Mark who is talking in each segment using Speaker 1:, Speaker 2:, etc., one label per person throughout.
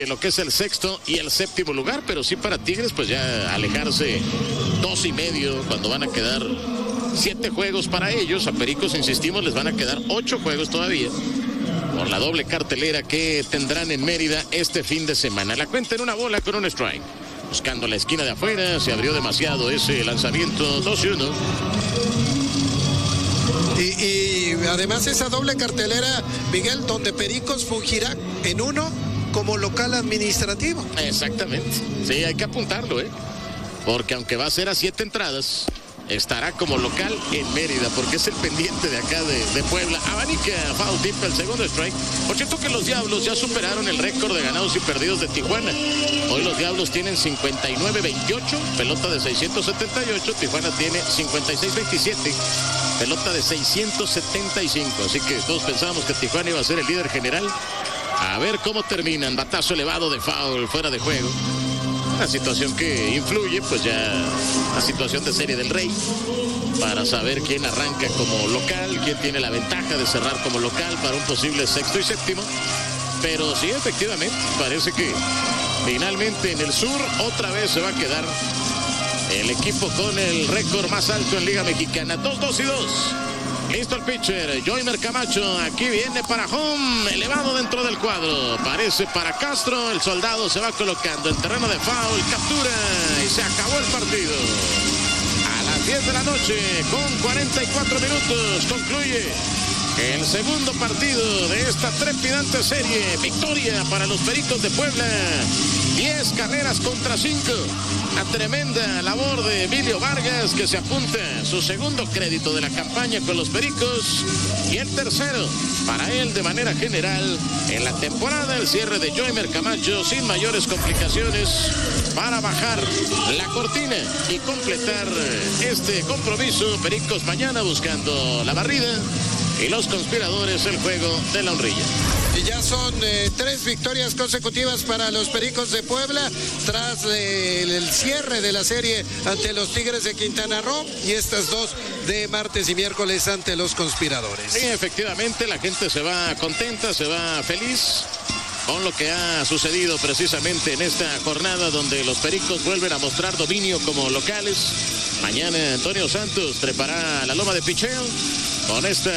Speaker 1: en lo que es el sexto y el séptimo lugar, pero sí para Tigres pues ya alejarse 2.5 cuando van a quedar 7 juegos para ellos. A Pericos, insistimos, les van a quedar 8 juegos todavía por la doble cartelera que tendrán en Mérida este fin de semana. La cuenta en una bola con un strike. Buscando la esquina de afuera, se abrió demasiado ese lanzamiento, 2-1.
Speaker 2: Y además esa doble cartelera, Miguel, donde Pericos fungirá en uno como local administrativo.
Speaker 1: Exactamente. Sí, hay que apuntarlo, porque aunque va a ser a 7 entradas, estará como local en Mérida, porque es el pendiente de acá de Puebla. Abanica, foul tip, el segundo strike. Por cierto que los Diablos ya superaron el récord de ganados y perdidos de Tijuana. Hoy los Diablos tienen 59-28, pelota de 678. Tijuana tiene 56-27, pelota de 675. Así que todos pensábamos que Tijuana iba a ser el líder general. A ver cómo terminan. Batazo elevado de foul, fuera de juego. Una situación que influye, pues ya la situación de Serie del Rey, para saber quién arranca como local, quién tiene la ventaja de cerrar como local para un posible sexto y séptimo. Pero sí, efectivamente, parece que finalmente en el sur otra vez se va a quedar el equipo con el récord más alto en Liga Mexicana. 2-2-2. Listo el pitcher, Joymer Camacho, aquí viene para home, elevado dentro del cuadro, parece para Castro, el soldado se va colocando en terreno de foul, captura y se acabó el partido. A las 10 de la noche, con 44 minutos, concluye el segundo partido de esta trepidante serie. Victoria para los Pericos de Puebla, 10 carreras contra 5. Una tremenda labor de Emilio Vargas, que se apunta su segundo crédito de la campaña con los Pericos y el tercero para él de manera general en la temporada. El cierre de Joymer Camacho sin mayores complicaciones para bajar la cortina y completar este compromiso. Pericos mañana buscando la barrida y los conspiradores el juego de la honrilla.
Speaker 2: Y ya son 3 victorias consecutivas para los Pericos de Puebla tras el cierre de la serie ante los Tigres de Quintana Roo y estas 2 de martes y miércoles ante los conspiradores.
Speaker 1: Sí, efectivamente, la gente se va contenta, se va feliz con lo que ha sucedido precisamente en esta jornada donde los Pericos vuelven a mostrar dominio como locales. Mañana Antonio Santos trepará la loma de picheo con esta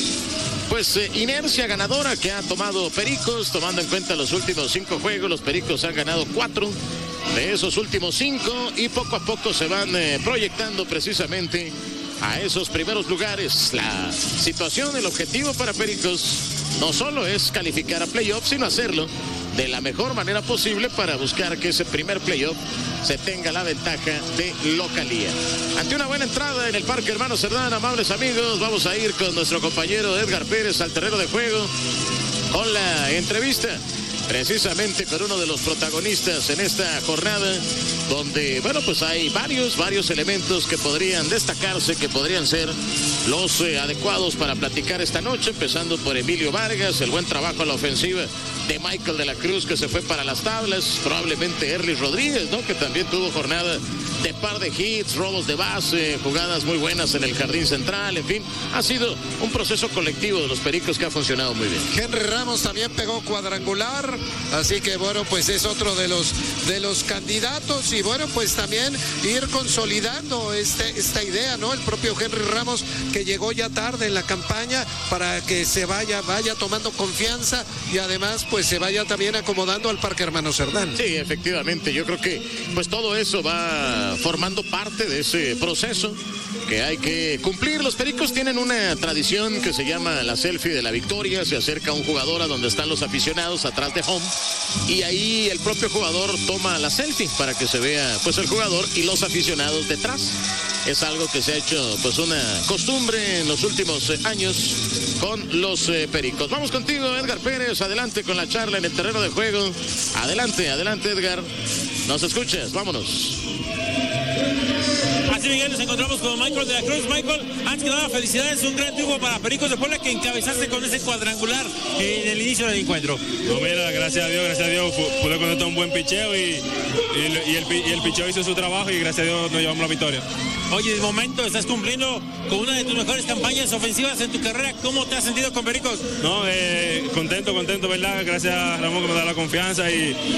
Speaker 1: inercia ganadora que ha tomado Pericos, tomando en cuenta los últimos 5 juegos. Los Pericos han ganado 4 de esos últimos 5 y poco a poco se van proyectando precisamente a esos primeros lugares. La situación, el objetivo para Pericos no solo es calificar a playoffs, sino hacerlo de la mejor manera posible para buscar que ese primer playoff se tenga la ventaja de localía. Ante una buena entrada en el Parque Hermano Cerdán, amables amigos, vamos a ir con nuestro compañero Edgar Pérez al terreno de juego con la entrevista precisamente con uno de los protagonistas en esta jornada, donde, pues hay varios elementos que podrían destacarse, que podrían ser los adecuados para platicar esta noche, empezando por Emilio Vargas, el buen trabajo a la ofensiva de Michael de la Cruz, que se fue para las tablas, probablemente Erlis Rodríguez, que también tuvo jornada de par de hits, robos de base, jugadas muy buenas en el jardín central, en fin, ha sido un proceso colectivo de los Pericos que ha funcionado muy bien.
Speaker 2: Henry Ramos también pegó cuadrangular, así que pues es otro de los candidatos y pues también ir consolidando esta idea, ¿no? El propio Henry Ramos, que llegó ya tarde en la campaña, para que se vaya tomando confianza y además pues se vaya también acomodando al Parque Hermano Cerdán.
Speaker 1: Sí, efectivamente, yo creo que todo eso va formando parte de ese proceso que hay que cumplir. Los Pericos tienen una tradición que se llama la selfie de la victoria. Se acerca un jugador a donde están los aficionados atrás de home y ahí el propio jugador toma la selfie para que se vea el jugador y los aficionados detrás. Es algo que se ha hecho una costumbre en los últimos años con los Pericos. Vamos contigo, Edgar Pérez, adelante con la charla en el terreno de juego. Adelante Edgar, nos escuchas, vámonos.
Speaker 3: Así, Miguel, nos encontramos con Michael de la Cruz. Michael, antes que nada, felicidades, un gran triunfo para Pericos de Puebla, que encabezaste con ese cuadrangular en el inicio del encuentro.
Speaker 4: No, mira, gracias a Dios, pude conectar un buen picheo y el picheo hizo su trabajo y gracias a Dios nos llevamos la victoria.
Speaker 3: Oye, de momento estás cumpliendo con una de tus mejores campañas ofensivas en tu carrera. ¿Cómo te has sentido con Pericos?
Speaker 4: No, contento, ¿verdad? Gracias a Ramón que me da la confianza y